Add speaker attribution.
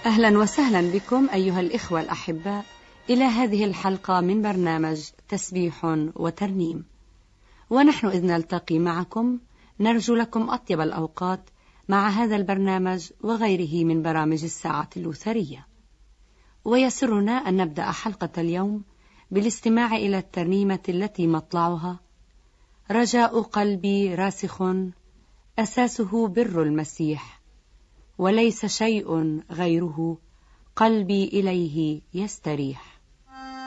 Speaker 1: أهلا وسهلا بكم أيها الإخوة الأحباء إلى هذه الحلقة من برنامج تسبيح وترنيم. ونحن إذ نلتقي معكم نرجو لكم أطيب الأوقات مع هذا البرنامج وغيره من برامج الساعة اللوثرية. ويسرنا أن نبدأ حلقة اليوم بالاستماع إلى الترنيمة التي مطلعها: رجاء قلبي راسخ أساسه بر المسيح، وليس شيء غيره قلبي إليه يستريح.